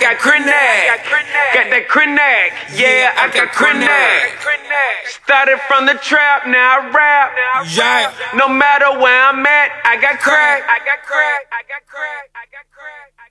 got Krenak. Got that Krenak. Yeah, I got Krenak. Started from the trap, now I rap. Yeah. No matter where I'm at, I got crack. I got crack. I got crack. I got crack.